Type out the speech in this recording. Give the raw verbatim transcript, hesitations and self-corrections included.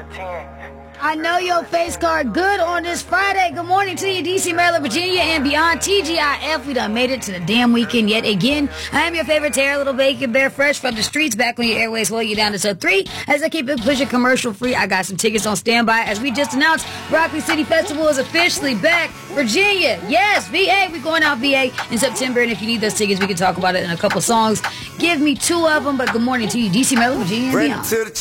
I know your face card good on this Friday. Good morning to you, D C, Maryland, Virginia, and beyond. T G I F, we done made it to the damn weekend yet again. I am your favorite Tara, Little Bacon Bear, fresh from the streets, back on your airways, hold you down to sub three. As I keep it pushing commercial free, I got some tickets on standby. As we just announced, Broccoli City Festival is officially back. Virginia, yes, V A, we going out V A in September, and if you need those tickets, we can talk about it in a couple songs. Give me two of them, but good morning to you, D C, Maryland, Virginia, and beyond.